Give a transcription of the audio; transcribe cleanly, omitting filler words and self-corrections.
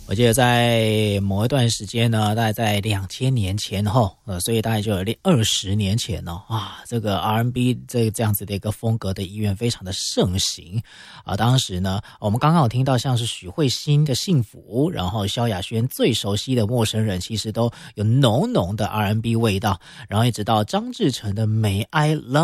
我记得在某一段时间呢，大概在2000年前后，所以大概就有20年前哦，这个 R&B 这样子的一个风格的音乐非常的盛行啊。当时呢，我们刚刚有听到像是许慧欣的《幸福》，然后萧亚轩最熟悉的《陌生人》，其实都有浓浓的 R&B 味道，然后一直到张志成的《May I Love